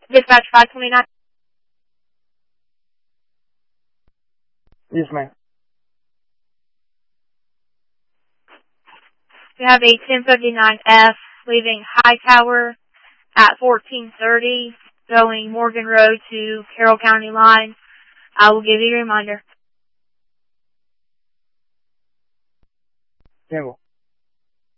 Dispatch 529. Yes, ma'am. We have a 1059F leaving Hightower at 1430, going Morgan Road to Carroll County line. I will give you a reminder. Campbell.